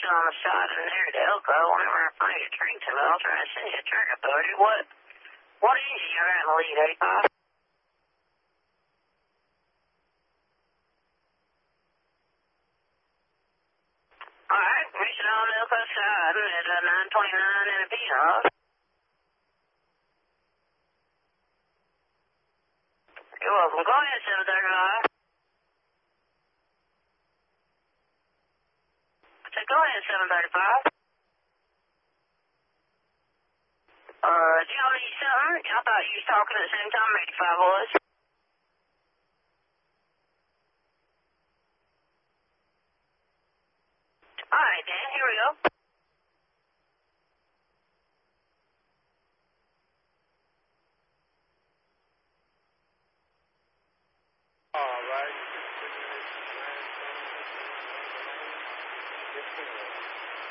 still on the side of near Delco. Whenever I find a drink to me, I'll try to send you a drink, buddy. What is it you're in the lead, 85? Alright, reaching on Delco side at 929 in a Beanhog. You're welcome. Go ahead, 735. Go ahead, 735. Did y'all need something? I thought you was talking at the same time 85 was. Alright, Dan, here we go. Alright, 15 minutes.